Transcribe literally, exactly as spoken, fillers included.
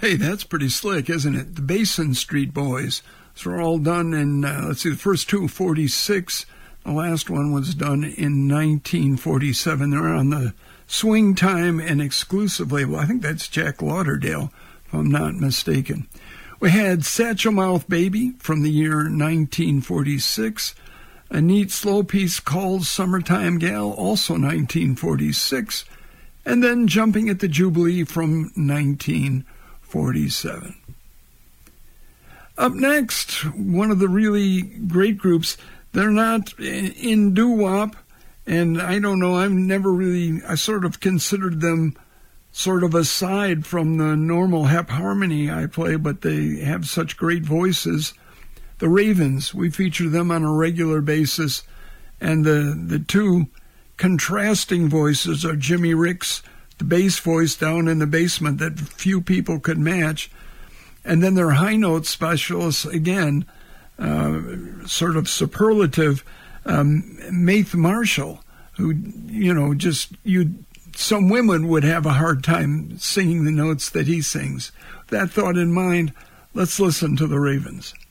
Hey, that's pretty slick, isn't it? The Basin Street Boys. Those were all done in, uh, let's see, the first two, forty-six. The last one was done in nineteen forty-seven. They're on the Swing Time and exclusively, well, I think that's Jack Lauderdale, if I'm not mistaken. We had Satchel Mouth Baby from the year nineteen forty-six. A neat slow piece called Summertime Gal, also nineteen forty-six. And then Jumping at the Jubilee from nineteen forty-seven. Up next, one of the really great groups. They're not in doo-wop, and I don't know, I've never really, I sort of considered them sort of aside from the normal hep harmony I play, but they have such great voices. The Ravens, we feature them on a regular basis, and the, the two contrasting voices are Jimmy Ricks, the bass voice down in the basement that few people could match, and then their high note specialists, again, uh, sort of superlative, um, Maith Marshall, who, you know, just, you, some women would have a hard time singing the notes that he sings. With that thought in mind, let's listen to the Ravens.